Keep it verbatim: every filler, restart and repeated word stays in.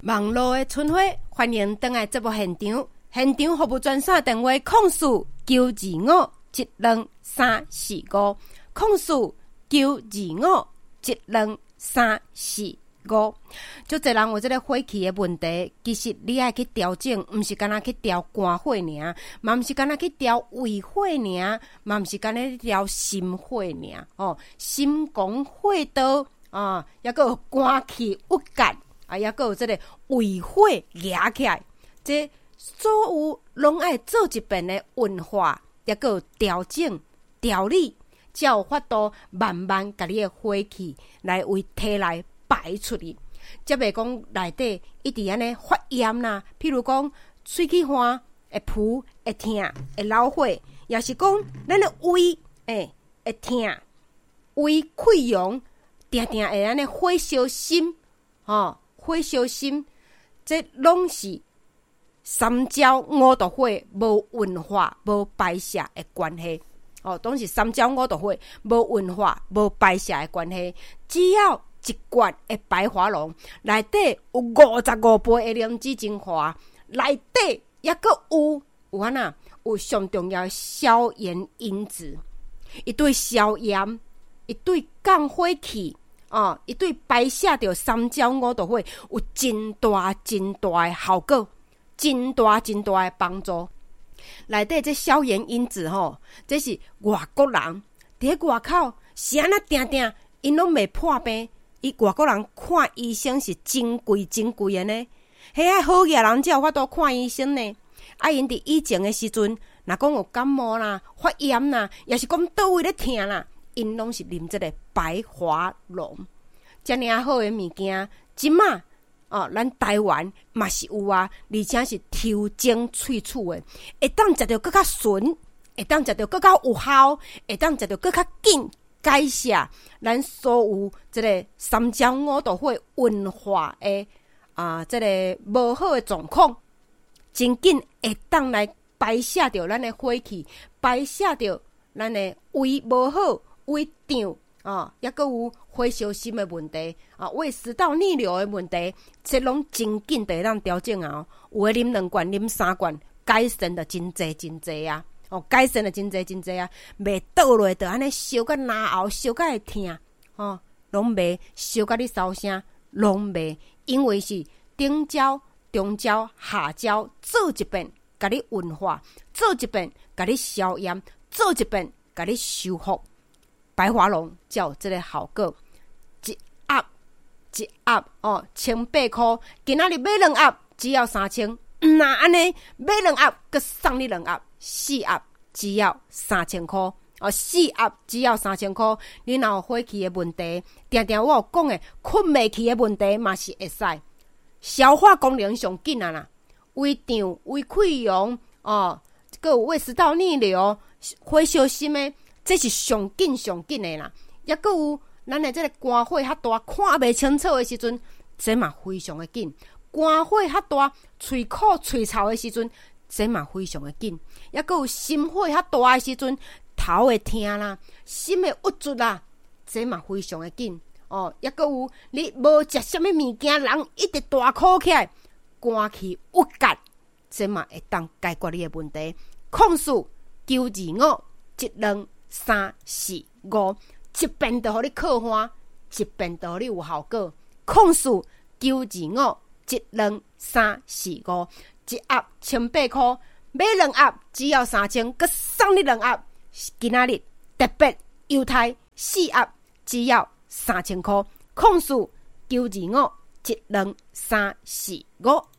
网络的春花，欢迎登来节目现场。现场服务专线电话：空数九二五一两三四五，空数九二五一两三四五。就侪人有这个火气的问题，其实你爱去调整，毋是干那去调肝火尔，嘛毋是干那去调胃火尔，嘛毋是干那去调心火尔。哦，心肝火道啊，抑个有肝气郁结。啊，也有这个胃火压起来，这所有拢爱做一遍的运化，也有调整调理，才有法度慢慢把你的火气来为体内排出去，才袂讲内底一直安尼发炎啦。譬如讲喙齿花会浮会痛会老火，也是讲咱的胃诶会痛，胃溃疡，定定会安尼火烧心，吼、哦。火烧心，这拢是三焦五毒火无运化、无排泄的关系。哦，拢是三焦五毒火无运化、无排泄的关系。只要一罐的白华龙内底有五十五倍的灵芝精华，内底也阁有有安那有上重要的消炎因子，一对消炎，一对降火气。哦，伊对排泄着三焦五毒火有真大真大的效果，真大真大的帮助。内底这消炎因子吼，这是外国人伫外口是安那定定，因拢袂破病。伊外国人看医生是真贵真贵的呢，迄个好野人才有法度看医生呢。啊，因伫以前的时阵，若讲有感冒啦、发炎啦，也是讲倒位咧疼啦。因拢是啉这个白华龙，遮尔好的物件，即马哦，咱台湾嘛是有啊，而且是抽精萃取的，会当食着更较顺，会当食着更较有效，会当食着更较紧解释咱所有这个三焦五毒火运化的啊，这个无好的状况，真紧会当来排泄着咱的火气，排泄着咱的胃无好。胃胀啊，也阁有火烧心的问题啊，胃食道逆流的问题，这拢真紧得让调整啊。有诶啉两罐、啉三罐，改善的真济真济啊！哦，改善的真济真济啊，袂倒落得安尼烧甲哪后，烧甲会疼哦，拢袂烧甲你烧声，拢袂，因为是顶焦、中焦、下焦做一遍，甲你运化，做一遍，甲你消炎，做一遍，甲你修复。白华龙才有这个效果，一盒一盒哦，千八块，今仔日买两盒只要三千，那安尼买两盒，佮送你两盒，四盒只要三千块哦，四盒只要三千块。你若有火气的问题，定定我有讲的困袂去的问题嘛是会使，消化功能上紧啊啦，胃胀、胃溃疡哦，佮有胃食道逆流、火烧心的。这是上紧上紧的啦，也阁有咱的这个肝火较大，看袂清楚的时阵，这嘛非常的紧；肝火较大，喙苦喙臭的时阵，这嘛非常的紧；也阁有心火较大的时阵，头会痛啦，心会郁卒啦，这嘛非常的紧。哦，也阁有你无食什么物件，人一直大哭起来，肝气郁结，这嘛会当解决你的问题。控诉九二五一两。三四五，一遍就互你靠欢，一遍就互你有效果。控诉九二五一两三四五，一盒千八块，买两盒只要三千，佮送你两盒。今仔日特别优待，四盒只要三千块。控诉九二五一两三四五。